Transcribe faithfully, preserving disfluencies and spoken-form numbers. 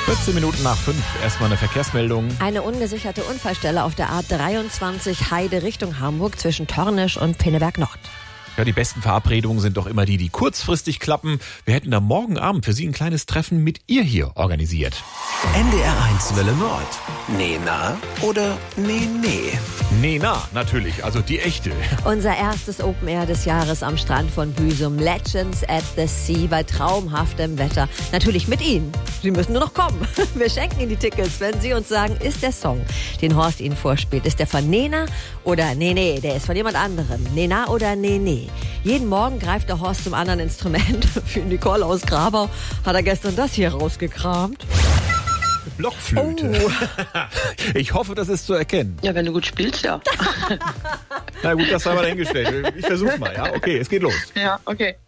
vierzehn Minuten nach fünf. Erstmal eine Verkehrsmeldung. Eine ungesicherte Unfallstelle auf der A dreiundzwanzig Heide Richtung Hamburg zwischen Tornisch und Pinneberg Nord. Ja, die besten Verabredungen sind doch immer die, die kurzfristig klappen. Wir hätten da morgen Abend für Sie ein kleines Treffen mit ihr hier organisiert. N D R eins Welle Nord. Nee, na oder nee, nee? Nee, na, natürlich, also die echte. Unser erstes Open Air des Jahres am Strand von Büsum. Legends at the Sea bei traumhaftem Wetter. Natürlich mit Ihnen. Sie müssen nur noch kommen. Wir schenken Ihnen die Tickets, wenn Sie uns sagen, ist der Song, den Horst Ihnen vorspielt, ist der von Nena oder nee, nee, der ist von jemand anderem. Nena oder nee, nee. Jeden Morgen greift der Horst zum anderen Instrument. Für Nicole aus Grabau hat er gestern das hier rausgekramt. Blockflöte. Oh. Ich hoffe, das ist zu erkennen. Ja, wenn du gut spielst, ja. Na gut, das haben wir dahingestellt. Ich versuch's mal, ja? Okay, es geht los. Ja, okay.